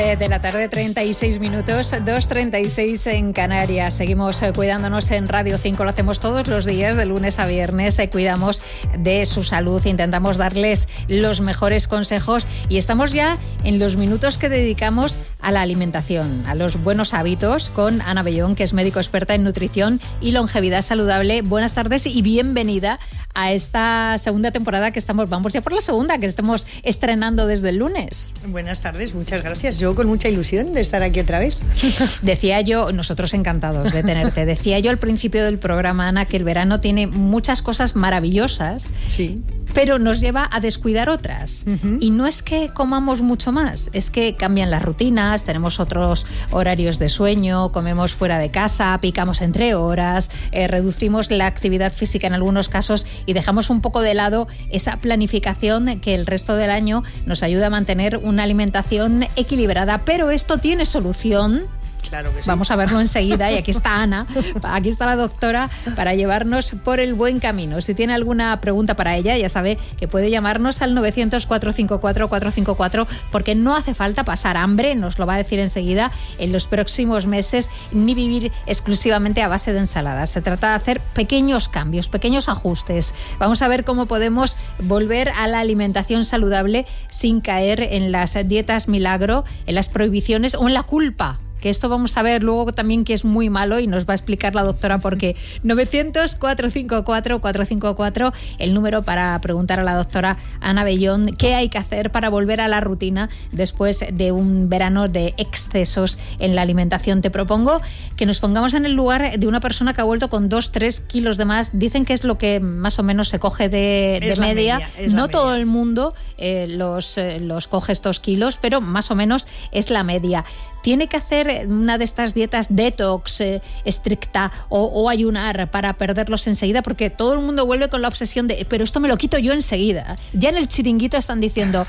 De la tarde, 36 minutos, 2:36 en Canarias. Seguimos cuidándonos en Radio 5, lo hacemos todos los días, de lunes a viernes. Cuidamos de su salud, intentamos darles los mejores consejos y estamos ya en los minutos que dedicamos a la alimentación, a los buenos hábitos, con Ana Bellón, que es médico experta en nutrición y longevidad saludable. Buenas tardes y bienvenida a esta segunda temporada que vamos ya por la segunda, que estamos estrenando desde el lunes. Buenas tardes, muchas gracias. Yo con mucha ilusión de estar aquí otra vez. Decía yo, nosotros encantados de tenerte, decía yo al principio del programa, Ana, que el verano tiene muchas cosas maravillosas, sí, pero nos lleva a descuidar otras. Y no es que comamos mucho más, es que cambian las rutinas, tenemos otros horarios de sueño, comemos fuera de casa, picamos entre horas, reducimos la actividad física en algunos casos y dejamos un poco de lado esa planificación que el resto del año nos ayuda a mantener una alimentación equilibrada. Pero esto tiene solución. Claro que sí. Vamos a verlo enseguida y aquí está Ana, aquí está la doctora para llevarnos por el buen camino. Si tiene alguna pregunta para ella, ya sabe que puede llamarnos al 900-454-454 porque no hace falta pasar hambre, nos lo va a decir enseguida, en los próximos meses, ni vivir exclusivamente a base de ensaladas. Se trata de hacer pequeños cambios, pequeños ajustes. Vamos a ver cómo podemos volver a la alimentación saludable sin caer en las dietas milagro, en las prohibiciones o en la culpa. Que esto vamos a ver luego también que es muy malo y nos va a explicar la doctora por qué. 900-454-454, el número para preguntar a la doctora Ana Bellón qué hay que hacer para volver a la rutina después de un verano de excesos en la alimentación. Te propongo que nos pongamos en el lugar de una persona que ha vuelto con 2-3 kilos de más. Dicen que es lo que más o menos se coge de media. No todo el mundo los coge estos kilos, pero más o menos es la media. ¿Tiene que hacer una de estas dietas detox estricta o ayunar para perderlos enseguida? Porque todo el mundo vuelve con la obsesión de pero esto me lo quito yo enseguida. Ya en el chiringuito están diciendo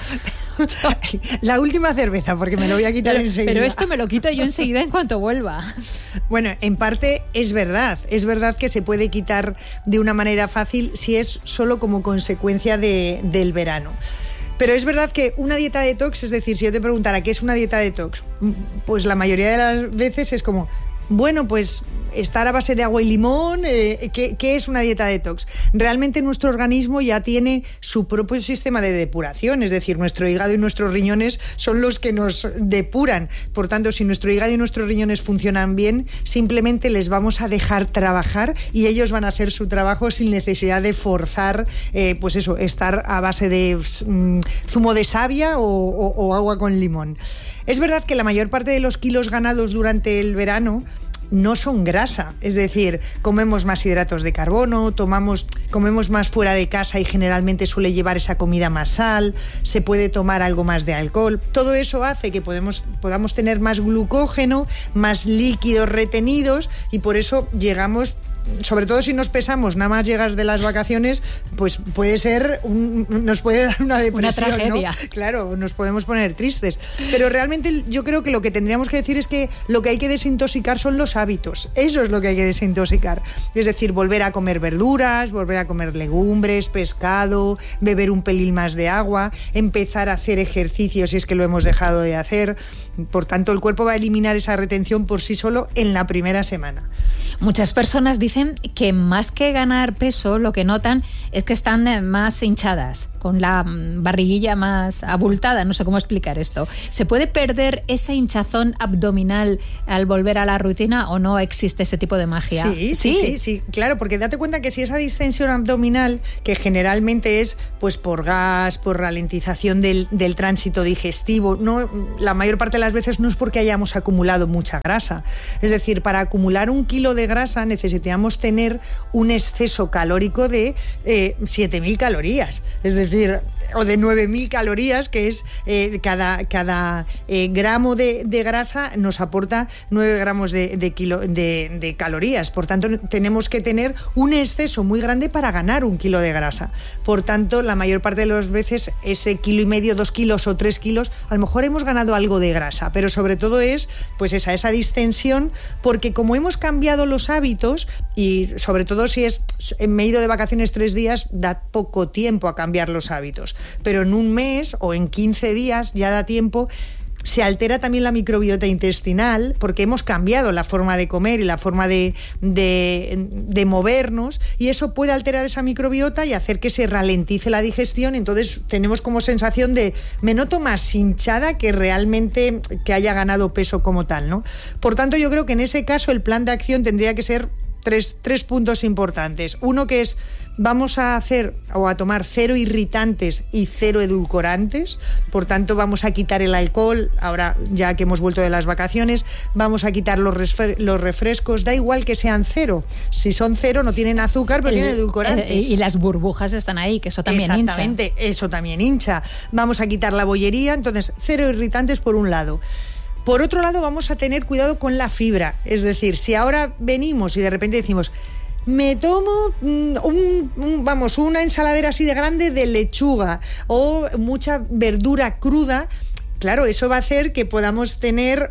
la última cerveza porque me lo voy a quitar enseguida. Pero esto me lo quito yo enseguida en cuanto vuelva. Bueno, en parte es verdad que se puede quitar de una manera fácil si es solo como consecuencia del verano. Pero es verdad que una dieta detox, es decir, si yo te preguntara qué es una dieta detox, pues la mayoría de las veces es como, bueno, pues estar a base de agua y limón, ¿qué es una dieta detox? Realmente nuestro organismo ya tiene su propio sistema de depuración, es decir, nuestro hígado y nuestros riñones son los que nos depuran. Por tanto, si nuestro hígado y nuestros riñones funcionan bien, simplemente les vamos a dejar trabajar y ellos van a hacer su trabajo sin necesidad de forzar, pues eso, estar a base de zumo de savia o agua con limón. Es verdad que la mayor parte de los kilos ganados durante el verano no son grasa, es decir, comemos más hidratos de carbono, comemos más fuera de casa y generalmente suele llevar esa comida más sal, se puede tomar algo más de alcohol. Todo eso hace que podamos tener más glucógeno, más líquidos retenidos y por eso llegamos, sobre todo si nos pesamos, nada más llegas de las vacaciones, pues puede ser, nos puede dar una depresión, una tragedia, ¿no? Claro, nos podemos poner tristes. Pero realmente yo creo que lo que tendríamos que decir es que lo que hay que desintoxicar son los hábitos. Eso es lo que hay que desintoxicar. Es decir, volver a comer verduras, volver a comer legumbres, pescado, beber un pelín más de agua, empezar a hacer ejercicio si es que lo hemos dejado de hacer. Por tanto, el cuerpo va a eliminar esa retención por sí solo en la primera semana. Muchas personas dicen que más que ganar peso, lo que notan es que están más hinchadas, con la barriguilla más abultada, no sé cómo explicar esto. ¿Se puede perder esa hinchazón abdominal al volver a la rutina o no existe ese tipo de magia? Sí, claro, porque date cuenta que si esa distensión abdominal, que generalmente es pues por gas, por ralentización del tránsito digestivo, no, la mayor parte de las veces no es porque hayamos acumulado mucha grasa. Es decir, para acumular 1 kilo de grasa necesitamos tener un exceso calórico de 7.000 calorías. Es decir, o de 9.000 calorías, que es cada gramo de grasa nos aporta 9 gramos de calorías. Por tanto, tenemos que tener un exceso muy grande para ganar 1 kilo de grasa. Por tanto, la mayor parte de las veces ese 1,5 kilos, 2 kilos o 3 kilos, a lo mejor hemos ganado algo de grasa, pero sobre todo es pues esa distensión, porque como hemos cambiado los hábitos, y sobre todo si me he ido de vacaciones 3 días, da poco tiempo a cambiar los hábitos, pero en un mes o en 15 días ya da tiempo. se altera también la microbiota intestinal, porque hemos cambiado la forma de comer y la forma de movernos, y eso puede alterar esa microbiota y hacer que se ralentice la digestión. Entonces tenemos como sensación de me noto más hinchada que realmente que haya ganado peso como tal, ¿no? Por tanto, yo creo que en ese caso el plan de acción tendría que ser tres puntos importantes. Uno, que es: vamos a hacer o a tomar 0 irritantes y 0 edulcorantes. Por tanto, vamos a quitar el alcohol, ahora ya que hemos vuelto de las vacaciones, vamos a quitar los refrescos, da igual que sean 0. Si son 0 no tienen azúcar, pero tienen edulcorantes. Y las burbujas están ahí, que eso también hincha. Exactamente, eso también hincha. Vamos a quitar la bollería, entonces 0 irritantes por un lado. Por otro lado, vamos a tener cuidado con la fibra. Es decir, si ahora venimos y de repente decimos: me tomo una ensaladera así de grande de lechuga o mucha verdura cruda, claro, eso va a hacer que podamos tener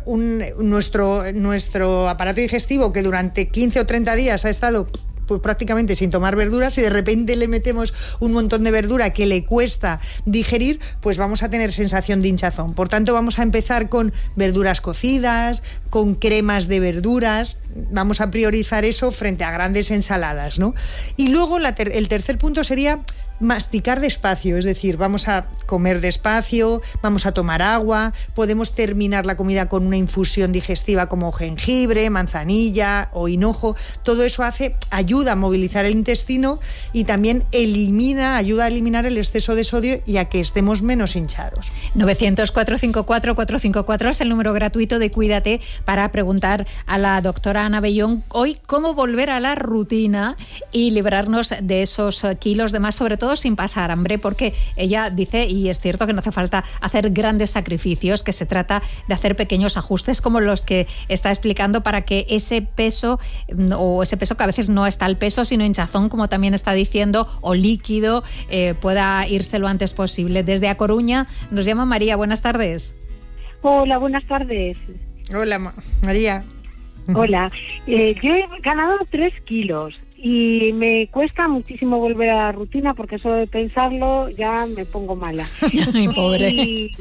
nuestro aparato digestivo, que durante 15 o 30 días ha estado pues prácticamente sin tomar verduras, y de repente le metemos un montón de verdura que le cuesta digerir, pues vamos a tener sensación de hinchazón. Por tanto, vamos a empezar con verduras cocidas, con cremas de verduras. Vamos a priorizar eso frente a grandes ensaladas, ¿no? Y luego el tercer punto sería masticar despacio, es decir, vamos a comer despacio, vamos a tomar agua, podemos terminar la comida con una infusión digestiva como jengibre, manzanilla o hinojo. Todo eso ayuda a movilizar el intestino y también ayuda a eliminar el exceso de sodio y a que estemos menos hinchados. 900-454-454 es el número gratuito de Cuídate para preguntar a la doctora Ana Bellón hoy cómo volver a la rutina y librarnos de esos kilos de más, sobre todo sin pasar hambre, porque ella dice, y es cierto, que no hace falta hacer grandes sacrificios, que se trata de hacer pequeños ajustes como los que está explicando para que ese peso que a veces no está al peso, sino hinchazón, como también está diciendo, o líquido, pueda irse lo antes posible. Desde A Coruña nos llama María. Buenas tardes. Hola, buenas tardes. Hola, María. Hola. Yo he ganado 3 kilos. Y me cuesta muchísimo volver a la rutina, porque eso de pensarlo ya me pongo mala. Ay, pobre.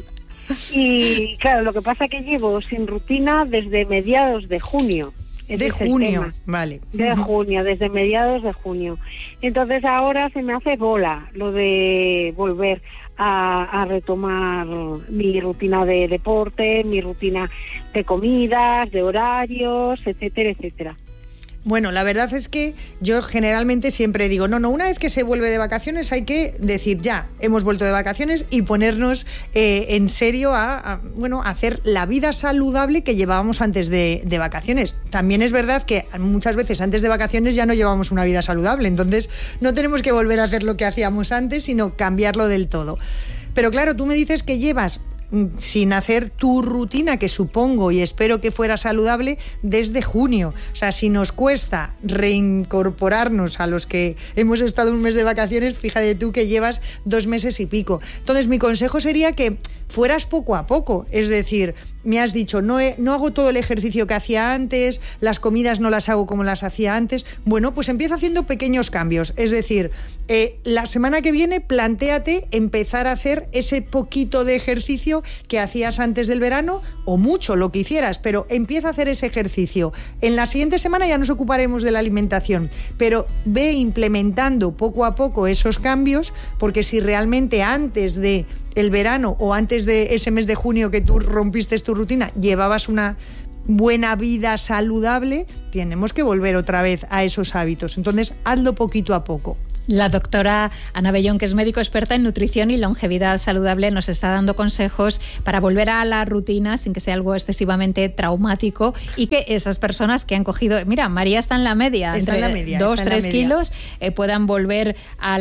Y claro, lo que pasa es que llevo sin rutina desde mediados de junio. De junio, vale. De junio, desde mediados de junio. Entonces ahora se me hace bola lo de volver a retomar mi rutina de deporte, mi rutina de comidas, de horarios, etcétera, etcétera. Bueno, la verdad es que yo generalmente siempre digo, no, una vez que se vuelve de vacaciones hay que decir, ya, hemos vuelto de vacaciones, y ponernos en serio a hacer la vida saludable que llevábamos antes de vacaciones. También es verdad que muchas veces antes de vacaciones ya no llevamos una vida saludable, entonces no tenemos que volver a hacer lo que hacíamos antes, sino cambiarlo del todo. Pero claro, tú me dices que llevas sin hacer tu rutina, que supongo y espero que fuera saludable, desde junio. O sea, si nos cuesta reincorporarnos a los que hemos estado un mes de vacaciones, fíjate tú que llevas 2 meses y pico. Entonces, mi consejo sería que fueras poco a poco, es decir, me has dicho, no hago todo el ejercicio que hacía antes, las comidas no las hago como las hacía antes. Bueno, pues empieza haciendo pequeños cambios. Es decir, la semana que viene plantéate empezar a hacer ese poquito de ejercicio que hacías antes del verano, o mucho, lo que hicieras, pero empieza a hacer ese ejercicio. En la siguiente semana ya nos ocuparemos de la alimentación, pero ve implementando poco a poco esos cambios, porque si realmente antes de el verano o antes de ese mes de junio que tú rompiste tu rutina llevabas una buena vida saludable, tenemos que volver otra vez a esos hábitos. Entonces, hazlo poquito a poco. La doctora Ana Bellón, que es médico experta en nutrición y longevidad saludable, nos está dando consejos para volver a la rutina sin que sea algo excesivamente traumático, y que esas personas que han cogido, mira, María está en la media, está entre en la media, 2-3 kilos, puedan volver a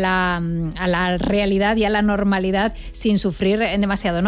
la realidad y a la normalidad sin sufrir demasiado.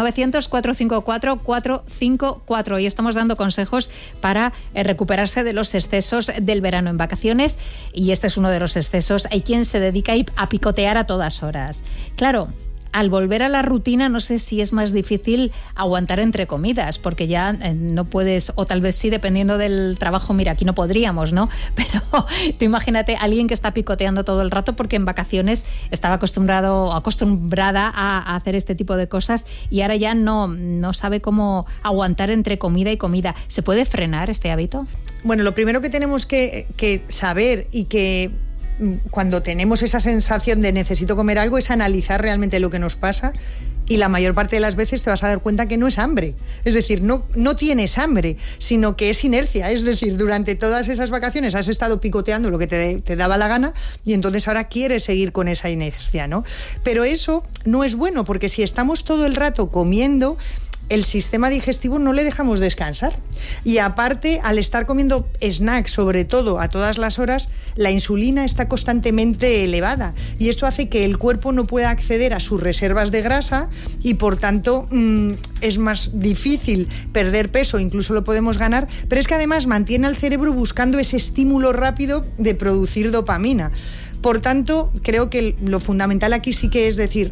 900-454-454, y estamos dando consejos para recuperarse de los excesos del verano en vacaciones, y este es uno de los excesos. Hay quien se dedica a picotear a todas horas. Claro, al volver a la rutina no sé si es más difícil aguantar entre comidas, porque ya no puedes, o tal vez sí, dependiendo del trabajo, mira, aquí no podríamos, ¿no? Pero tú imagínate a alguien que está picoteando todo el rato porque en vacaciones estaba acostumbrada a hacer este tipo de cosas y ahora ya no sabe cómo aguantar entre comida y comida. ¿Se puede frenar este hábito? Bueno, lo primero que tenemos que saber y que cuando tenemos esa sensación de necesito comer algo es analizar realmente lo que nos pasa, y la mayor parte de las veces te vas a dar cuenta que no es hambre. Es decir, no tienes hambre, sino que es inercia. Es decir, durante todas esas vacaciones has estado picoteando lo que te daba la gana y entonces ahora quieres seguir con esa inercia, ¿no? Pero eso no es bueno, porque si estamos todo el rato comiendo, el sistema digestivo no le dejamos descansar. Y aparte, al estar comiendo snacks, sobre todo a todas las horas, la insulina está constantemente elevada. Y esto hace que el cuerpo no pueda acceder a sus reservas de grasa y, por tanto, es más difícil perder peso, incluso lo podemos ganar. Pero es que además mantiene al cerebro buscando ese estímulo rápido de producir dopamina. Por tanto, creo que lo fundamental aquí sí que es decir,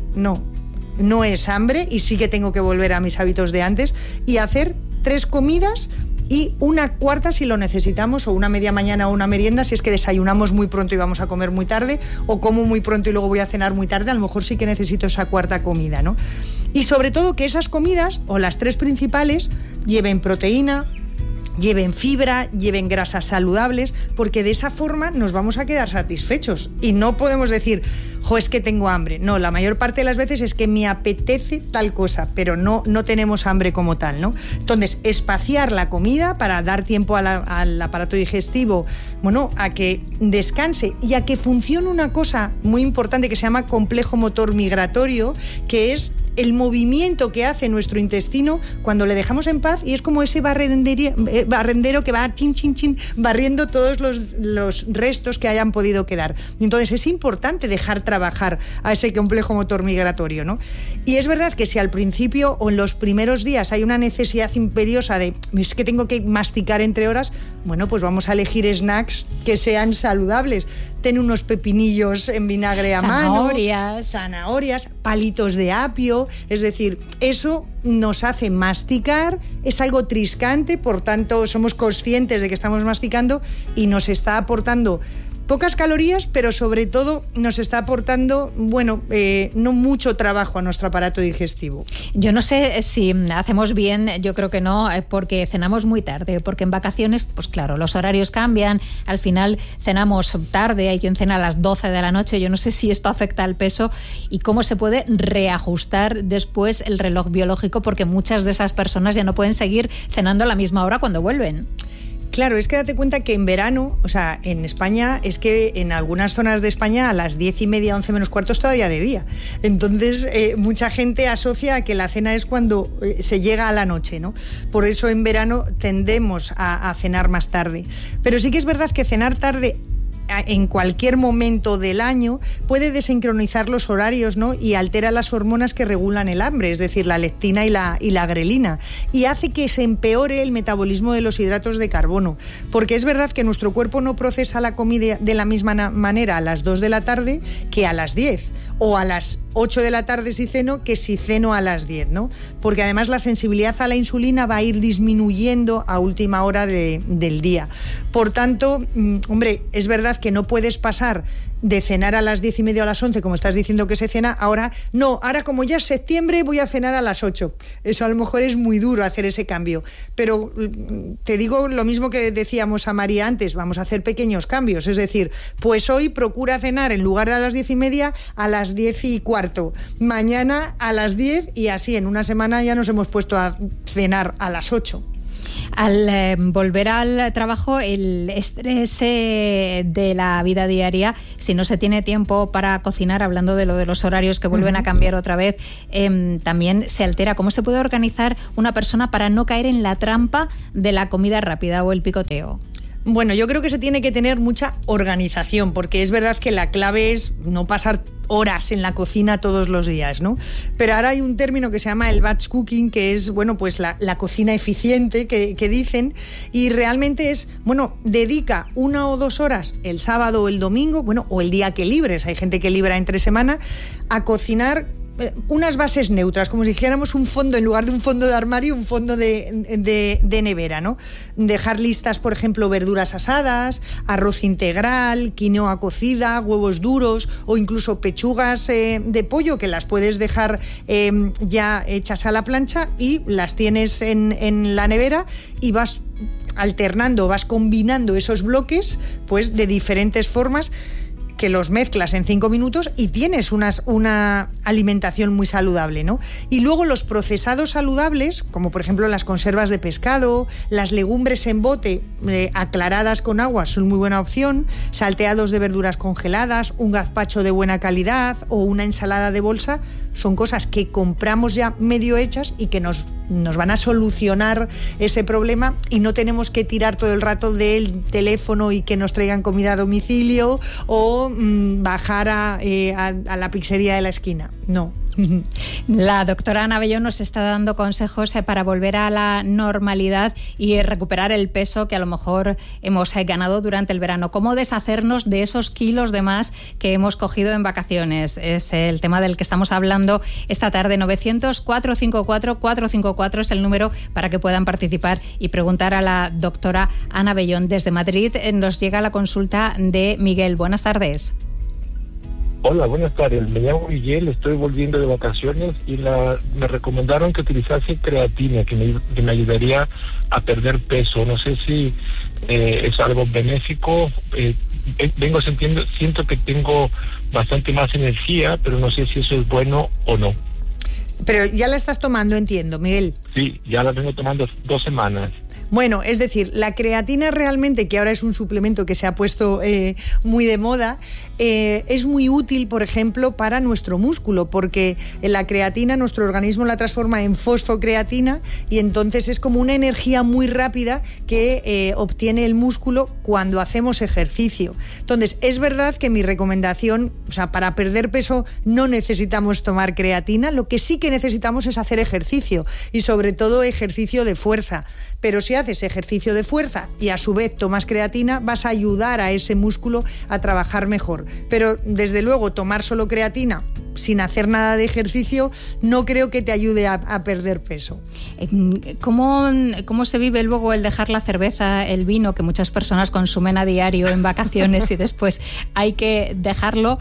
no es hambre y sí que tengo que volver a mis hábitos de antes y hacer 3 comidas y una cuarta si lo necesitamos, o una media mañana o una merienda si es que desayunamos muy pronto y vamos a comer muy tarde, o como muy pronto y luego voy a cenar muy tarde, a lo mejor sí que necesito esa cuarta comida, ¿no? Y sobre todo que esas comidas, o las 3 principales, lleven proteína, lleven fibra, lleven grasas saludables, porque de esa forma nos vamos a quedar satisfechos y no podemos decir, es que tengo hambre. No, la mayor parte de las veces es que me apetece tal cosa, pero no tenemos hambre como tal, ¿no? Entonces, espaciar la comida para dar tiempo al aparato digestivo, a que descanse y a que funcione una cosa muy importante que se llama complejo motor migratorio, que es el movimiento que hace nuestro intestino cuando le dejamos en paz, y es como ese barrendero que va chin, chin, chin, barriendo todos los restos que hayan podido quedar. Y entonces es importante dejar trabajar a ese complejo motor migratorio, ¿no? Y es verdad que si al principio o en los primeros días hay una necesidad imperiosa de es que tengo que masticar entre horas, pues vamos a elegir snacks que sean saludables. Ten unos pepinillos en vinagre a mano, zanahorias, palitos de apio. Es decir, eso nos hace masticar, es algo triscante, por tanto somos conscientes de que estamos masticando y nos está aportando pocas calorías, pero sobre todo nos está aportando, no mucho trabajo a nuestro aparato digestivo. Yo no sé si hacemos bien, yo creo que no, porque cenamos muy tarde, porque en vacaciones, pues claro, los horarios cambian, al final cenamos tarde, hay quien cena a las 12 de la noche, yo no sé si esto afecta al peso y cómo se puede reajustar después el reloj biológico, porque muchas de esas personas ya no pueden seguir cenando a la misma hora cuando vuelven. Claro, es que date cuenta que en verano, en España, es que en algunas zonas de España a las 10:30, 11 menos cuarto es todavía de día. Entonces, mucha gente asocia a que la cena es cuando se llega a la noche, ¿no? Por eso en verano tendemos a cenar más tarde. Pero sí que es verdad que cenar tarde en cualquier momento del año puede desincronizar los horarios, ¿no? Y altera las hormonas que regulan el hambre, es decir, la leptina y la grelina, y hace que se empeore el metabolismo de los hidratos de carbono, porque es verdad que nuestro cuerpo no procesa la comida de la misma manera a las 2 de la tarde que a las 10, o a las 8 de la tarde si ceno que si ceno a las 10, ¿no? Porque además la sensibilidad a la insulina va a ir disminuyendo a última hora del día. Por tanto, es verdad que no puedes pasar de cenar a las 10:30 o a las 11, como estás diciendo que se cena, ahora como ya es septiembre voy a cenar a las 8. Eso a lo mejor es muy duro hacer ese cambio. Pero te digo lo mismo que decíamos a María antes, vamos a hacer pequeños cambios. Es decir, pues hoy procura cenar en lugar de a las 10:30 a las 10:15. Mañana a las 10 y así en una semana ya nos hemos puesto a cenar a las 8. Al volver al trabajo, el estrés de la vida diaria, si no se tiene tiempo para cocinar, hablando de lo de los horarios que vuelven a cambiar otra vez, también se altera. ¿Cómo se puede organizar una persona para no caer en la trampa de la comida rápida o el picoteo? Bueno, yo creo que se tiene que tener mucha organización, porque es verdad que la clave es no pasar horas en la cocina todos los días, ¿no? Pero ahora hay un término que se llama el batch cooking, que es, pues la cocina eficiente que dicen, y realmente es, dedica 1 o 2 horas el sábado o el domingo, o el día que libres, hay gente que libra entre semana, a cocinar unas bases neutras, como si dijéramos un fondo, en lugar de un fondo de armario, un fondo de nevera, ¿no? Dejar listas, por ejemplo, verduras asadas, arroz integral, quinoa cocida, huevos duros o incluso pechugas de pollo, que las puedes dejar ya hechas a la plancha y las tienes en la nevera y vas alternando, vas combinando esos bloques pues de diferentes formas, que los mezclas en 5 minutos y tienes una alimentación muy saludable, ¿no? Y luego los procesados saludables, como por ejemplo las conservas de pescado, las legumbres en bote aclaradas con agua son muy buena opción, salteados de verduras congeladas, un gazpacho de buena calidad o una ensalada de bolsa, son cosas que compramos ya medio hechas y que nos van a solucionar ese problema y no tenemos que tirar todo el rato del teléfono y que nos traigan comida a domicilio o bajar a la pizzería de la esquina. No. La doctora Ana Abellón nos está dando consejos para volver a la normalidad y recuperar el peso que a lo mejor hemos ganado durante el verano. ¿Cómo deshacernos de esos kilos de más que hemos cogido en vacaciones? Es el tema del que estamos hablando esta tarde. 900-454-454 es el número para que puedan participar y preguntar a la doctora Ana Abellón. Desde Madrid nos llega la consulta de Miguel. Buenas tardes. Hola, buenas tardes. Me llamo Miguel, estoy volviendo de vacaciones y me recomendaron que utilizase creatina, que me ayudaría a perder peso. No sé si es algo benéfico. Siento que tengo bastante más energía, pero no sé si eso es bueno o no. Pero ya la estás tomando, entiendo, Miguel. Sí, ya la vengo tomando 2 semanas. Bueno, es decir, la creatina realmente, que ahora es un suplemento que se ha puesto muy de moda, es muy útil, por ejemplo, para nuestro músculo, porque la creatina nuestro organismo la transforma en fosfocreatina y entonces es como una energía muy rápida que obtiene el músculo cuando hacemos ejercicio. Entonces, es verdad que mi recomendación, o sea, para perder peso no necesitamos tomar creatina, lo que sí que necesitamos es hacer ejercicio y sobre todo ejercicio de fuerza. Pero si haces ejercicio de fuerza y a su vez tomas creatina, vas a ayudar a ese músculo a trabajar mejor. Pero desde luego tomar solo creatina sin hacer nada de ejercicio no creo que te ayude a perder peso. ¿Cómo se vive luego el dejar la cerveza, el vino, que muchas personas consumen a diario en vacaciones y después hay que dejarlo?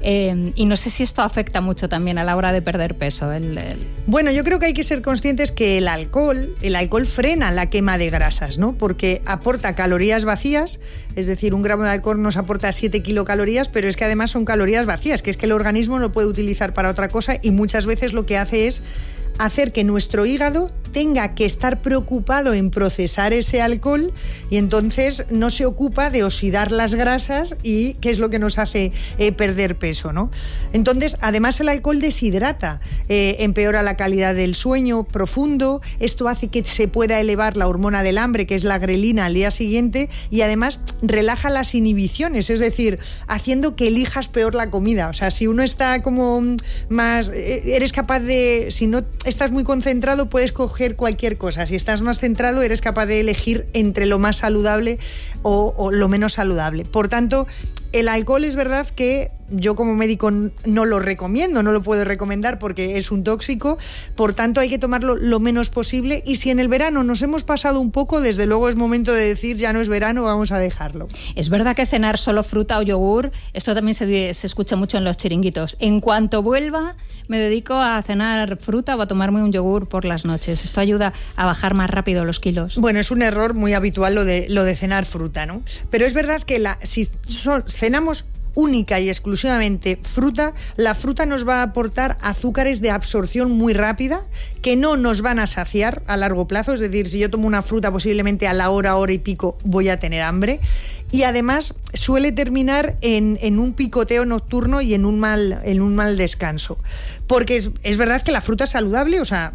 Y no sé si esto afecta mucho también a la hora de perder peso. Bueno, yo creo que hay que ser conscientes que el alcohol frena la quema de grasas, ¿no? Porque aporta calorías vacías, es decir, 1 gramo de alcohol nos aporta 7 kilocalorías, pero es que además son calorías vacías, que es que el organismo no puede utilizar para otra cosa y muchas veces lo que hace es hacer que nuestro hígado tenga que estar preocupado en procesar ese alcohol y entonces no se ocupa de oxidar las grasas y que es lo que nos hace perder peso, ¿no? Entonces, además el alcohol deshidrata, empeora la calidad del sueño profundo, esto hace que se pueda elevar la hormona del hambre, que es la grelina, al día siguiente y además relaja las inhibiciones, es decir, haciendo que elijas peor la comida. O sea, si uno está como más... eres capaz de... Si no estás muy concentrado, puedes coger cualquier cosa. Si estás más centrado, eres capaz de elegir entre lo más saludable o lo menos saludable. Por tanto, el alcohol es verdad que yo como médico no lo recomiendo, no lo puedo recomendar porque es un tóxico, por tanto hay que tomarlo lo menos posible y si en el verano nos hemos pasado un poco, desde luego es momento de decir ya no es verano, vamos a dejarlo. Es verdad que cenar solo fruta o yogur, esto también se escucha mucho en los chiringuitos. En cuanto vuelva, me dedico a cenar fruta o a tomarme un yogur por las noches. Esto ayuda a bajar más rápido los kilos. Bueno, es un error muy habitual lo de cenar fruta, ¿no? Pero es verdad que si cenamos única y exclusivamente fruta, la fruta nos va a aportar azúcares de absorción muy rápida que no nos van a saciar a largo plazo, es decir, si yo tomo una fruta posiblemente a la hora y pico voy a tener hambre y además suele terminar en un picoteo nocturno y en un mal descanso. Porque es verdad que la fruta es saludable, o sea,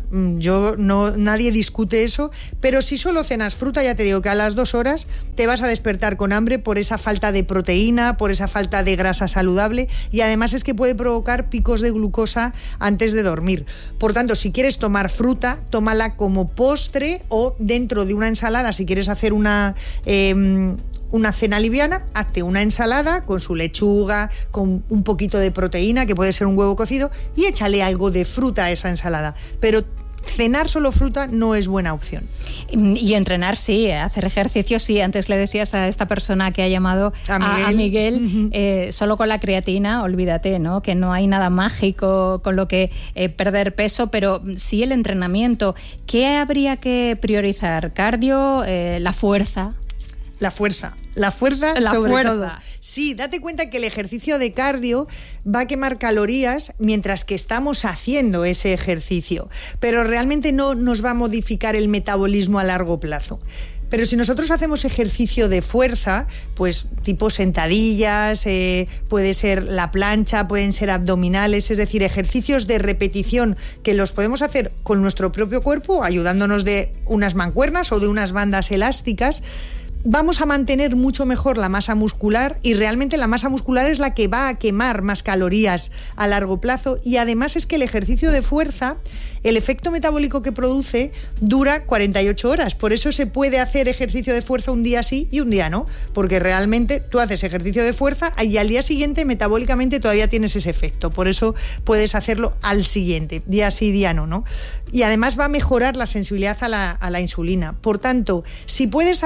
nadie discute eso, pero si solo cenas fruta, ya te digo que a las 2 horas te vas a despertar con hambre por esa falta de proteína, por esa falta de grasa saludable y además es que puede provocar picos de glucosa antes de dormir. Por tanto, si quieres tomar fruta, tómala como postre o dentro de una ensalada, si quieres hacer una una cena liviana, hazte una ensalada con su lechuga, con un poquito de proteína, que puede ser un huevo cocido, y échale algo de fruta a esa ensalada. Pero cenar solo fruta no es buena opción. Y entrenar sí, hacer ejercicio sí. Antes le decías a esta persona que ha llamado a Miguel, solo con la creatina, olvídate, ¿no? Que no hay nada mágico con lo que perder peso, pero sí el entrenamiento. ¿Qué habría que priorizar? ¿Cardio? ¿La fuerza? La fuerza sobre todo. Sí, date cuenta que el ejercicio de cardio va a quemar calorías mientras que estamos haciendo ese ejercicio, pero realmente no nos va a modificar el metabolismo a largo plazo. Pero si nosotros hacemos ejercicio de fuerza, pues tipo sentadillas, puede ser la plancha, pueden ser abdominales, es decir, ejercicios de repetición que los podemos hacer con nuestro propio cuerpo, ayudándonos de unas mancuernas o de unas bandas elásticas, vamos a mantener mucho mejor la masa muscular, y realmente la masa muscular es la que va a quemar más calorías a largo plazo. Y además es que el ejercicio de fuerza, el efecto metabólico que produce dura 48 horas. Por eso se puede hacer ejercicio de fuerza un día sí y un día no, porque realmente tú haces ejercicio de fuerza y al día siguiente metabólicamente todavía tienes ese efecto. Por eso puedes hacerlo al siguiente, día sí, día no, ¿no? Y además va a mejorar la sensibilidad a la insulina. Por tanto, si puedes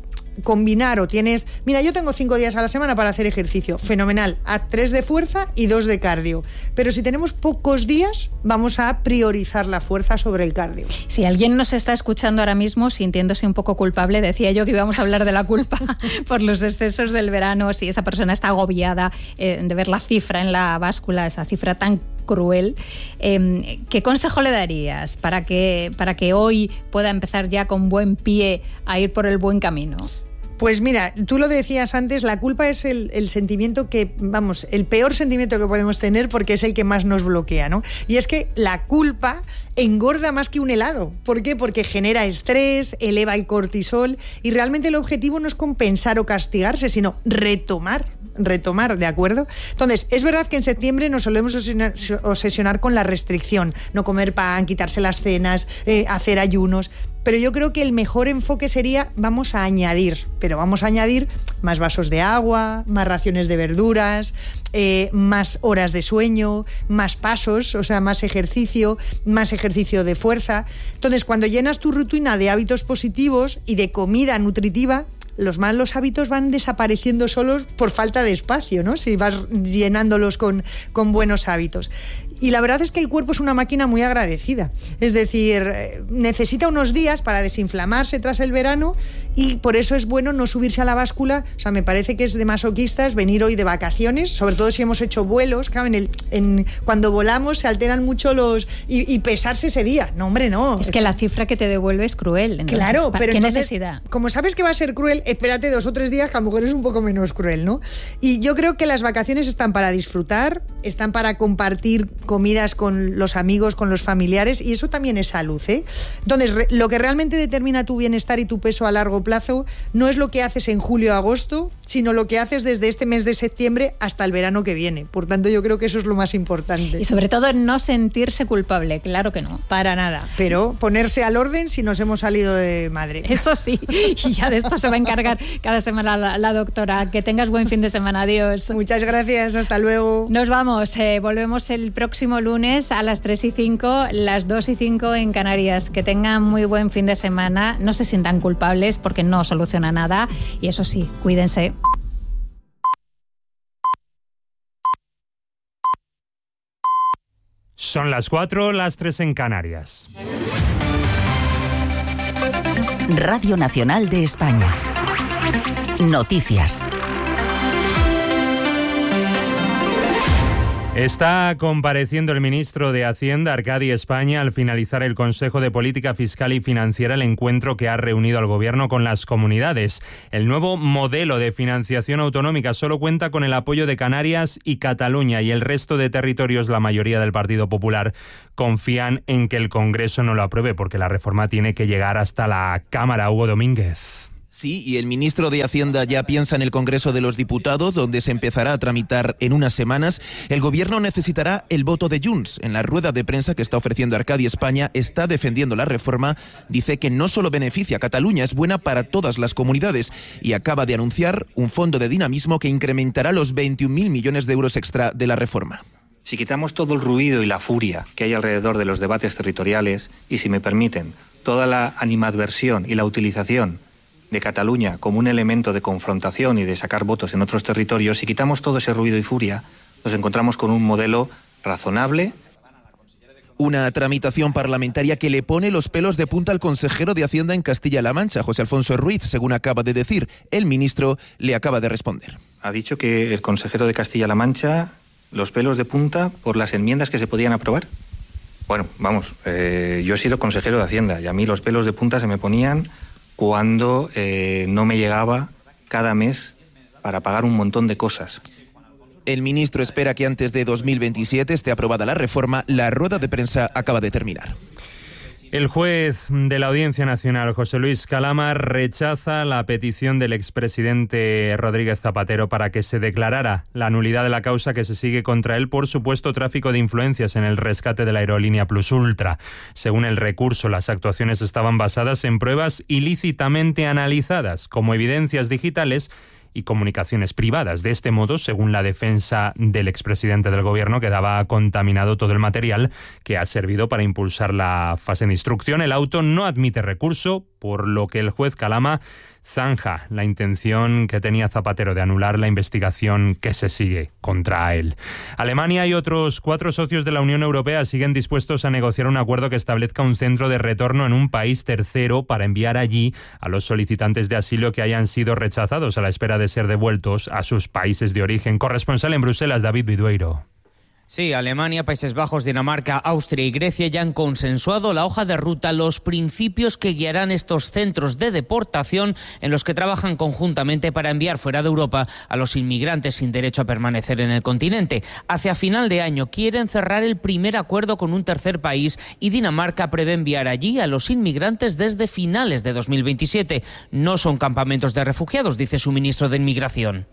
combinar o tienes... Mira, yo tengo 5 días a la semana para hacer ejercicio. Fenomenal. Haz 3 de fuerza y 2 de cardio. Pero si tenemos pocos días, vamos a priorizar la fuerza sobre el cardio. Si alguien nos está escuchando ahora mismo sintiéndose un poco culpable, decía yo que íbamos a hablar de la culpa por los excesos del verano, si esa persona está agobiada de ver la cifra en la báscula, esa cifra tan cruel, ¿qué consejo le darías para que hoy pueda empezar ya con buen pie a ir por el buen camino? Pues mira, tú lo decías antes, la culpa es el sentimiento que, el peor sentimiento que podemos tener, porque es el que más nos bloquea, ¿no? Y es que la culpa engorda más que un helado. ¿Por qué? Porque genera estrés, eleva el cortisol, y realmente el objetivo no es compensar o castigarse, sino retomar, ¿de acuerdo? Entonces, es verdad que en septiembre nos solemos obsesionar con la restricción, no comer pan, quitarse las cenas, hacer ayunos. Pero yo creo que el mejor enfoque sería, vamos a añadir más vasos de agua, más raciones de verduras, más horas de sueño, más pasos, o sea, más ejercicio de fuerza. Entonces, cuando llenas tu rutina de hábitos positivos y de comida nutritiva, los malos hábitos van desapareciendo solos por falta de espacio, ¿no? Si vas llenándolos con buenos hábitos. Y la verdad es que el cuerpo es una máquina muy agradecida. Es decir, necesita unos días para desinflamarse tras el verano, y por eso es bueno no subirse a la báscula. O sea, me parece que es de masoquistas venir hoy de vacaciones, sobre todo si hemos hecho vuelos. Claro, cuando volamos se alteran mucho y pesarse ese día. No, hombre, no. Es que la cifra que te devuelve es cruel. Entonces, claro, pero ¿qué entonces, necesidad? Como sabes que va a ser cruel, espérate 2 o 3 días, que a lo mejor es un poco menos cruel, ¿no? Y yo creo que las vacaciones están para disfrutar, están para compartir comidas con los amigos, con los familiares, y eso también es salud, ¿eh? Entonces, lo que realmente determina tu bienestar y tu peso a largo plazo no es lo que haces en julio o agosto, sino lo que haces desde este mes de septiembre hasta el verano que viene. Por tanto, yo creo que eso es lo más importante. Y sobre todo no sentirse culpable, claro que no. Para nada, pero ponerse al orden si nos hemos salido de madre. Eso sí, y ya de esto se va a encargar cada semana la doctora. Que tengas buen fin de semana, adiós. Muchas gracias, hasta luego. Nos vamos, volvemos el próximo lunes a las 3:05, las 2:05 en Canarias. Que tengan muy buen fin de semana, no se sientan culpables porque no soluciona nada, y eso sí, cuídense. Son las 4, las 3 en Canarias. Radio Nacional de España. Noticias. Está compareciendo el ministro de Hacienda, Arcadi España, al finalizar el Consejo de Política Fiscal y Financiera, el encuentro que ha reunido al Gobierno con las comunidades. El nuevo modelo de financiación autonómica solo cuenta con el apoyo de Canarias y Cataluña, y el resto de territorios, la mayoría del Partido Popular, confían en que el Congreso no lo apruebe, porque la reforma tiene que llegar hasta la Cámara. Hugo Domínguez. Sí, y el ministro de Hacienda ya piensa en el Congreso de los Diputados, donde se empezará a tramitar en unas semanas. El Gobierno necesitará el voto de Junts. En la rueda de prensa que está ofreciendo Arcadi España, está defendiendo la reforma. Dice que no solo beneficia a Cataluña, es buena para todas las comunidades. Y acaba de anunciar un fondo de dinamismo que incrementará los 21.000 millones de euros extra de la reforma. Si quitamos todo el ruido y la furia que hay alrededor de los debates territoriales y, si me permiten, toda la animadversión y la utilización de Cataluña como un elemento de confrontación y de sacar votos en otros territorios, si quitamos todo ese ruido y furia, nos encontramos con un modelo razonable. Una tramitación parlamentaria que le pone los pelos de punta al consejero de Hacienda en Castilla-La Mancha, José Alfonso Ruiz, según acaba de decir. El ministro le acaba de responder. Ha dicho que el consejero de Castilla-La Mancha, los pelos de punta por las enmiendas que se podían aprobar. Bueno, vamos, yo he sido consejero de Hacienda y a mí los pelos de punta se me ponían cuando no me llegaba cada mes para pagar un montón de cosas. El ministro espera que antes de 2027 esté aprobada la reforma. La rueda de prensa acaba de terminar. El juez de la Audiencia Nacional, José Luis Calama, rechaza la petición del expresidente Rodríguez Zapatero para que se declarara la nulidad de la causa que se sigue contra él por supuesto tráfico de influencias en el rescate de la aerolínea Plus Ultra. Según el recurso, las actuaciones estaban basadas en pruebas ilícitamente analizadas como evidencias digitales y comunicaciones privadas. De este modo, según la defensa del expresidente del Gobierno, quedaba contaminado todo el material que ha servido para impulsar la fase de instrucción. El auto no admite recurso, por lo que el juez Calama zanja la intención que tenía Zapatero de anular la investigación que se sigue contra él. Alemania y otros 4 socios de la Unión Europea siguen dispuestos a negociar un acuerdo que establezca un centro de retorno en un país tercero para enviar allí a los solicitantes de asilo que hayan sido rechazados a la espera de ser devueltos a sus países de origen. Corresponsal en Bruselas, David Vidueiro. Sí, Alemania, Países Bajos, Dinamarca, Austria y Grecia ya han consensuado la hoja de ruta, los principios que guiarán estos centros de deportación en los que trabajan conjuntamente para enviar fuera de Europa a los inmigrantes sin derecho a permanecer en el continente. Hacia final de año quieren cerrar el primer acuerdo con un tercer país y Dinamarca prevé enviar allí a los inmigrantes desde finales de 2027. No son campamentos de refugiados, dice su ministro de Inmigración.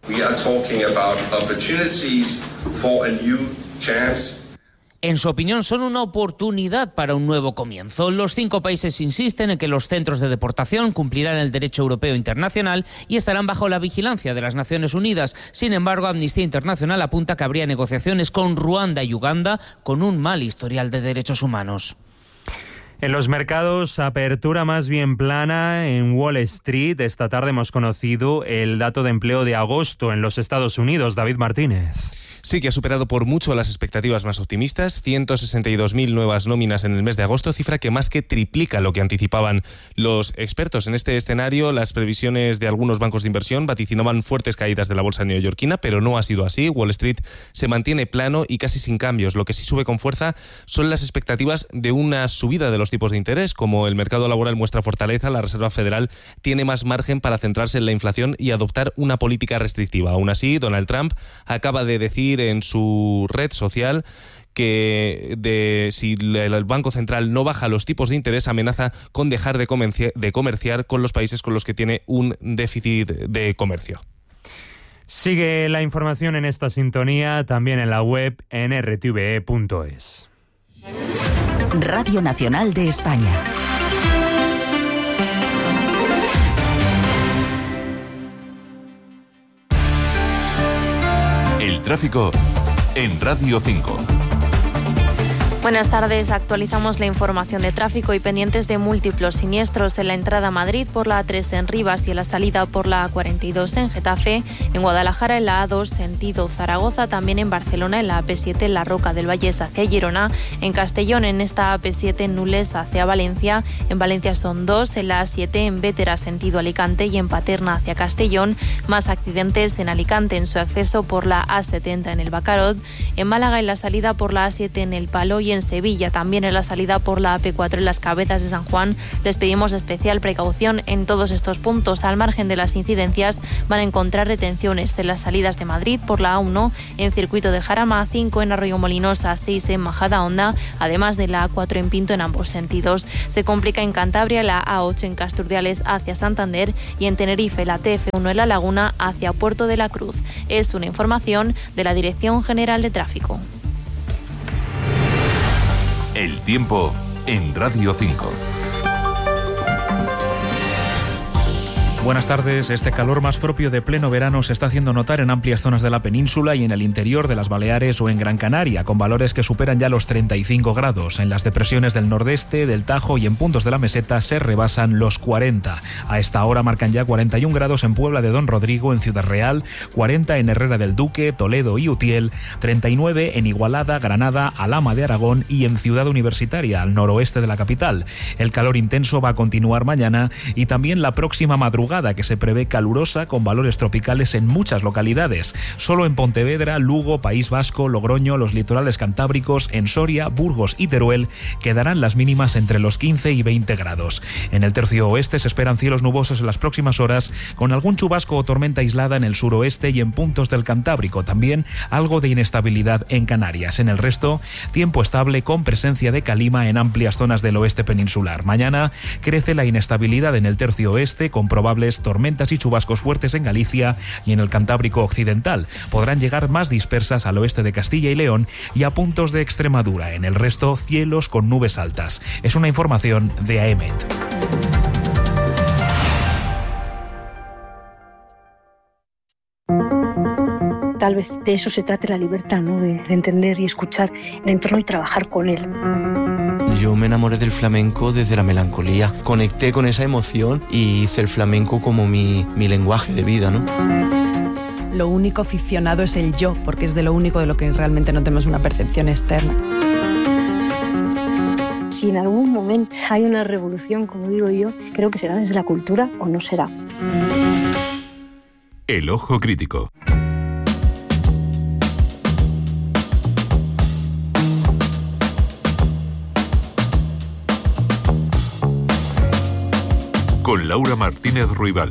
En su opinión, son una oportunidad para un nuevo comienzo. Los 5 países insisten en que los centros de deportación cumplirán el derecho europeo internacional y estarán bajo la vigilancia de las Naciones Unidas. Sin embargo, Amnistía Internacional apunta que habría negociaciones con Ruanda y Uganda con un mal historial de derechos humanos. En los mercados, apertura más bien plana en Wall Street. Esta tarde hemos conocido el dato de empleo de agosto en los Estados Unidos. David Martínez. Sí, que ha superado por mucho las expectativas más optimistas. 162.000 nuevas nóminas en el mes de agosto, cifra que más que triplica lo que anticipaban los expertos. En este escenario, las previsiones de algunos bancos de inversión vaticinaban fuertes caídas de la bolsa neoyorquina, pero no ha sido así. Wall Street se mantiene plano y casi sin cambios. Lo que sí sube con fuerza son las expectativas de una subida de los tipos de interés. Como el mercado laboral muestra fortaleza, la Reserva Federal tiene más margen para centrarse en la inflación y adoptar una política restrictiva. Aún así, Donald Trump acaba de decir en su red social que si el Banco Central no baja los tipos de interés, amenaza con dejar de comerciar con los países con los que tiene un déficit de comercio. Sigue la información en esta sintonía, también en la web en rtve.es. Radio Nacional de España. El tráfico en Radio 5. Buenas tardes, actualizamos la información de tráfico y pendientes de múltiples siniestros en la entrada a Madrid por la A3 en Rivas y en la salida por la A42 en Getafe, en Guadalajara en la A2 sentido Zaragoza, también en Barcelona en la AP7 en la Roca del Vallés hacia Girona, en Castellón en esta AP7 en Nules hacia Valencia, en Valencia son 2, en la A7 en Bétera sentido Alicante y en Paterna hacia Castellón, más accidentes en Alicante en su acceso por la A70 en el Bacarod, en Málaga en la salida por la A7 en El Palo y en Sevilla. También en la salida por la AP4 en Las Cabezas de San Juan les pedimos especial precaución en todos estos puntos. Al margen de las incidencias van a encontrar retenciones en las salidas de Madrid por la A1, en Circuito de Jarama, 5 en Arroyomolinos, A6 en Majadahonda, además de la A4 en Pinto en ambos sentidos. Se complica en Cantabria la A8 en Casturdiales hacia Santander y en Tenerife la TF1 en La Laguna hacia Puerto de la Cruz. Es una información de la Dirección General de Tráfico. El tiempo en Radio 5. Buenas tardes. Este calor más propio de pleno verano se está haciendo notar en amplias zonas de la península y en el interior de las Baleares o en Gran Canaria, con valores que superan ya los 35 grados. En las depresiones del nordeste, del Tajo y en puntos de la meseta se rebasan los 40. A esta hora marcan ya 41 grados en Puebla de Don Rodrigo, en Ciudad Real, 40 en Herrera del Duque, Toledo y Utiel, 39 en Igualada, Granada, Alhama de Aragón y en Ciudad Universitaria, al noroeste de la capital. El calor intenso va a continuar mañana y también la próxima madrugada, que se prevé calurosa con valores tropicales en muchas localidades. Solo en Pontevedra, Lugo, País Vasco, Logroño, los litorales cantábricos, en Soria, Burgos y Teruel quedarán las mínimas entre los 15 y 20 grados. En el tercio oeste se esperan cielos nubosos en las próximas horas, con algún chubasco o tormenta aislada en el suroeste y en puntos del Cantábrico. También algo de inestabilidad en Canarias. En el resto, tiempo estable con presencia de calima en amplias zonas del oeste peninsular. Mañana crece la inestabilidad en el tercio oeste, con probables tormentas y chubascos fuertes en Galicia y en el Cantábrico occidental. Podrán llegar más dispersas al oeste de Castilla y León y a puntos de Extremadura. En el resto, cielos con nubes altas. Es una información de AEMET. Tal vez de eso se trate la libertad, ¿no? De entender y escuchar el entorno y trabajar con él. Yo me enamoré del flamenco desde la melancolía. Conecté con esa emoción y hice el flamenco como mi lenguaje de vida, ¿no? Lo único ficcionado es el yo, porque es de lo único de lo que realmente no tenemos una percepción externa. Si en algún momento hay una revolución, como digo yo, creo que será desde la cultura o no será. El ojo crítico. Con Laura Martínez Ruibal.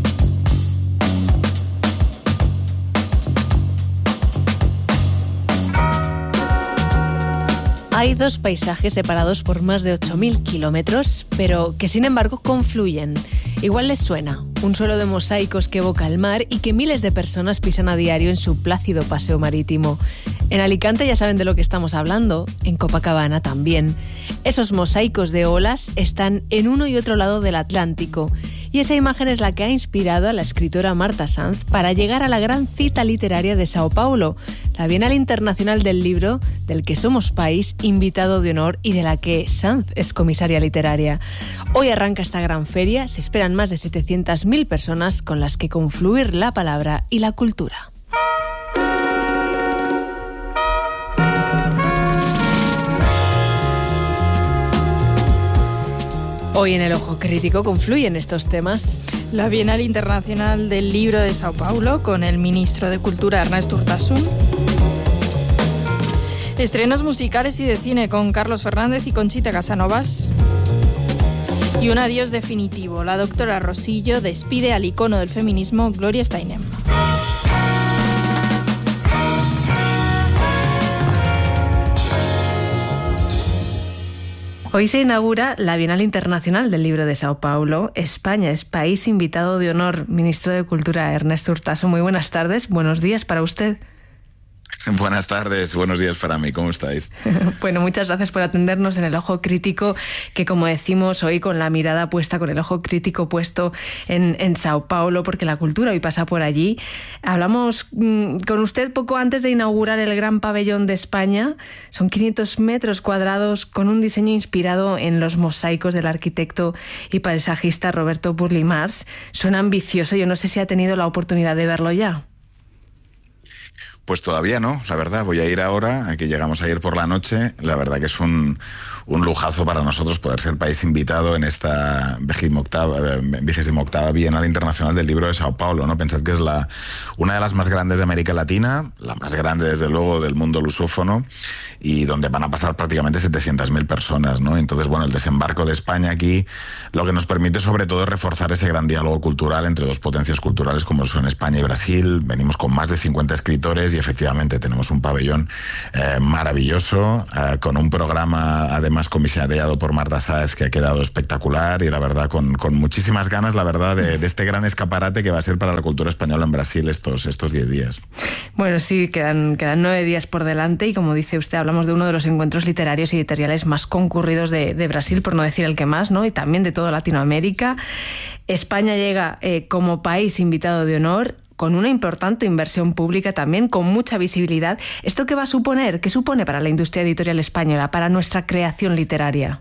Hay dos paisajes separados por más de 8.000 kilómetros, pero que sin embargo confluyen. Igual les suena, un suelo de mosaicos que evoca el mar y que miles de personas pisan a diario en su plácido paseo marítimo. En Alicante ya saben de lo que estamos hablando, en Copacabana también. Esos mosaicos de olas están en uno y otro lado del Atlántico. Y esa imagen es la que ha inspirado a la escritora Marta Sanz para llegar a la gran cita literaria de Sao Paulo, la Bienal Internacional del Libro, del que somos país invitado de honor y de la que Sanz es comisaria literaria. Hoy arranca esta gran feria, se esperan más de 700.000 personas con las que confluir la palabra y la cultura. Hoy en el Ojo Crítico confluyen estos temas. La Bienal Internacional del Libro de Sao Paulo con el ministro de Cultura Ernest Urtasun. Estrenos musicales y de cine con Carlos Fernández y Conchita Casanovas. Y un adiós definitivo. La doctora Rosillo despide al icono del feminismo Gloria Steinem. Hoy se inaugura la Bienal Internacional del Libro de Sao Paulo. España es país invitado de honor. Ministro de Cultura Ernest Urtasun, muy buenas tardes. Buenos días para usted. Buenas tardes, buenos días para mí, ¿cómo estáis? Bueno, muchas gracias por atendernos en el Ojo Crítico, que como decimos hoy con la mirada puesta, con el ojo crítico puesto en Sao Paulo, porque la cultura hoy pasa por allí. Hablamos con usted poco antes de inaugurar el Gran Pabellón de España. Son 500 metros cuadrados con un diseño inspirado en los mosaicos del arquitecto y paisajista Roberto Burle Marx. Suena ambicioso, yo no sé si ha tenido la oportunidad de verlo ya. Pues todavía no, la verdad. Voy a ir ahora, aquí llegamos ayer por la noche. La verdad que es un un lujazo para nosotros poder ser país invitado en esta 28ª Bienal Internacional del Libro de Sao Paulo, ¿no? Pensad que es una de las más grandes de América Latina, la más grande desde luego del mundo lusófono, y donde van a pasar prácticamente 700.000 personas, ¿no? Entonces, bueno, el desembarco de España aquí lo que nos permite sobre todo es reforzar ese gran diálogo cultural entre dos potencias culturales como son España y Brasil. Venimos con más de 50 escritores y efectivamente tenemos un pabellón maravilloso, con un programa además comisariado por Marta Sáez que ha quedado espectacular, y la verdad con muchísimas ganas, la verdad, de este gran escaparate que va a ser para la cultura española en Brasil estos 10 días. Bueno, sí, quedan 9 días por delante y como dice usted, hablamos de uno de los encuentros literarios y editoriales más concurridos de Brasil, por no decir el que más, ¿no? Y también de toda Latinoamérica. España llega como país invitado de honor, con una importante inversión pública también, con mucha visibilidad. ¿Esto qué va a suponer? ¿Qué supone para la industria editorial española, para nuestra creación literaria?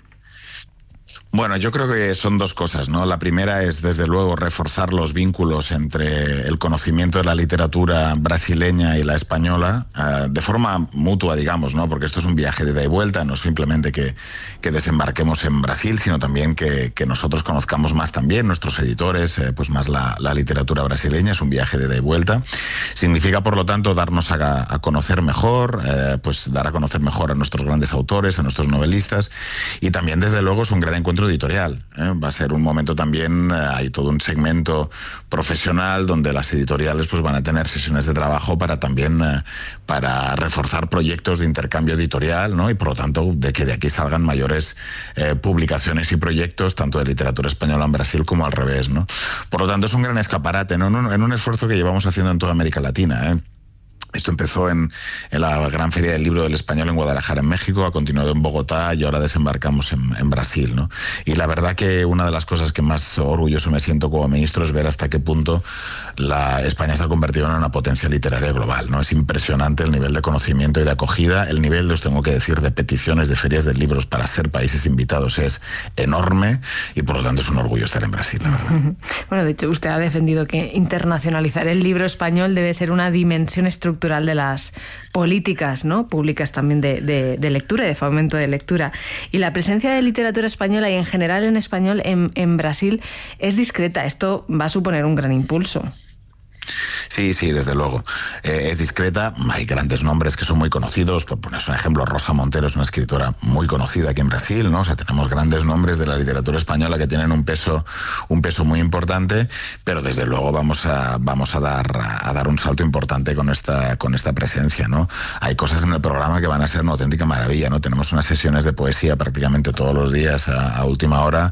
Bueno, yo creo que son dos cosas, ¿no? La primera es, desde luego, reforzar los vínculos entre el conocimiento de la literatura brasileña y la española, de forma mutua, digamos, ¿no? Porque esto es un viaje de ida y vuelta, no simplemente que desembarquemos en Brasil, sino también que nosotros conozcamos más también, nuestros editores, pues más la literatura brasileña. Es un viaje de ida y vuelta. Significa, por lo tanto, darnos a conocer mejor, pues dar a conocer mejor a nuestros grandes autores, a nuestros novelistas, y también, desde luego, es un gran encuentro editorial. Va a ser un momento también, hay todo un segmento profesional donde las editoriales pues van a tener sesiones de trabajo para también para reforzar proyectos de intercambio editorial, ¿no? Y por lo tanto de que de aquí salgan mayores publicaciones y proyectos tanto de literatura española en Brasil como al revés, ¿no? Por lo tanto es un gran escaparate, ¿no? En un esfuerzo que llevamos haciendo en toda América Latina, Esto empezó en la Gran Feria del Libro del Español en Guadalajara, en México, ha continuado en Bogotá y ahora desembarcamos en Brasil, ¿no? Y la verdad que una de las cosas que más orgulloso me siento como ministro es ver hasta qué punto España se ha convertido en una potencia literaria global, ¿no? Es impresionante el nivel de conocimiento y de acogida, el nivel, os tengo que decir, de peticiones de ferias de libros para ser países invitados es enorme y por lo tanto es un orgullo estar en Brasil, la verdad. Bueno, de hecho usted ha defendido que internacionalizar el libro español debe ser una dimensión estructural de las políticas, ¿no? Públicas también de lectura y de fomento de lectura. Y la presencia de literatura española y en general en español en Brasil es discreta. Esto va a suponer un gran impulso. Sí, desde luego. Es discreta, hay grandes nombres que son muy conocidos, por poner un ejemplo, Rosa Montero es una escritora muy conocida aquí en Brasil, ¿no? O sea, tenemos grandes nombres de la literatura española que tienen un peso muy importante, pero desde luego vamos a dar un salto importante con esta presencia, ¿no? Hay cosas en el programa que van a ser una auténtica maravilla, ¿no? Tenemos unas sesiones de poesía prácticamente todos los días a última hora.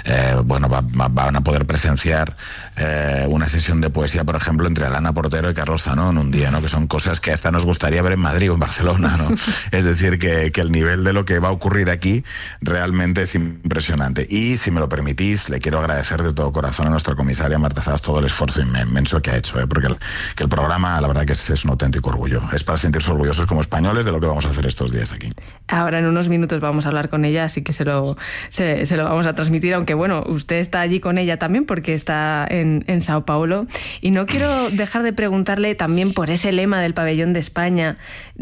Van a poder presenciar una sesión de poesía, por ejemplo, entre Alana Portero y Carlos Zanón un día, ¿no? Que son cosas que hasta nos gustaría ver en Madrid o en Barcelona, ¿no? Es decir, que el nivel de lo que va a ocurrir aquí realmente es impresionante. Y si me lo permitís, le quiero agradecer de todo corazón a nuestra comisaria Marta Sáez todo el esfuerzo inmenso que ha hecho, porque el programa, la verdad que es un auténtico orgullo. Es para sentirse orgullosos como españoles de lo que vamos a hacer estos días aquí. Ahora en unos minutos vamos a hablar con ella, así que se lo vamos a transmitir, aunque bueno, usted está allí con ella también porque está en Sao Paulo. Y no quiero dejar de preguntarle también por ese lema del Pabellón de España,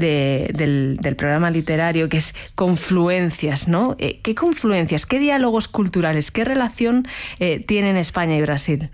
del programa literario, que es confluencias, ¿no? ¿Qué confluencias, qué diálogos culturales, qué relación tienen España y Brasil?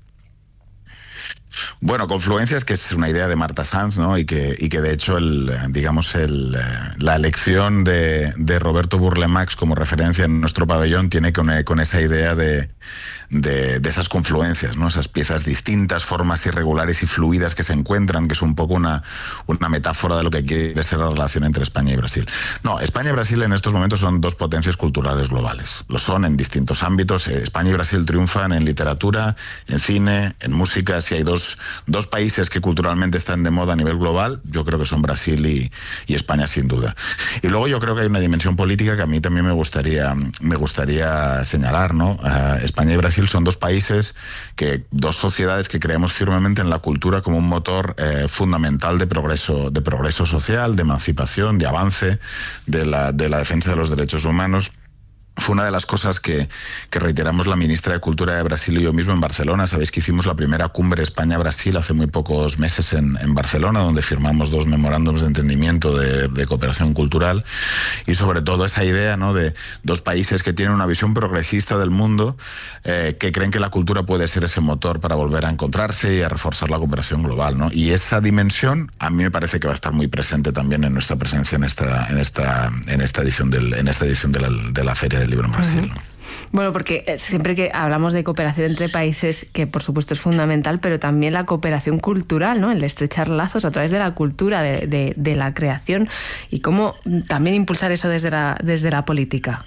Bueno, confluencias, que es una idea de Marta Sanz, ¿no? Y que de hecho la elección de Roberto Burle Marx como referencia en nuestro pabellón tiene con esa idea de esas confluencias, ¿no? Esas piezas distintas, formas irregulares y fluidas que se encuentran, que es un poco una metáfora de lo que quiere ser la relación entre España y Brasil. No, España y Brasil en estos momentos son dos potencias culturales globales. Lo son en distintos ámbitos. España y Brasil triunfan en literatura, en cine, en música. Si hay dos países que culturalmente están de moda a nivel global, yo creo que son Brasil y España, sin duda. Y luego yo creo que hay una dimensión política que a mí también me gustaría señalar, ¿no? España y Brasil son dos países, dos sociedades que creemos firmemente en la cultura como un motor fundamental de progreso social, de emancipación, de avance, de la defensa de los derechos humanos. fue una de las cosas que reiteramos la ministra de Cultura de Brasil y yo mismo en Barcelona. Sabéis que hicimos la primera cumbre España-Brasil hace muy pocos meses en Barcelona, donde firmamos 2 memorándums de entendimiento de cooperación cultural, y sobre todo esa idea, ¿no?, de 2 países que tienen una visión progresista del mundo, que creen que la cultura puede ser ese motor para volver a encontrarse y a reforzar la cooperación global, ¿no? Y esa dimensión a mí me parece que va a estar muy presente también en nuestra presencia en esta edición de la Feria del Libro en Brasil. Bueno, porque siempre que hablamos de cooperación entre países, que por supuesto es fundamental, pero también la cooperación cultural, ¿no? El estrechar lazos a través de la cultura, de la creación, y cómo también impulsar eso desde la política.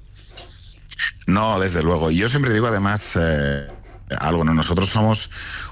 No, desde luego. Y yo siempre digo además algo, ¿no? Nosotros somos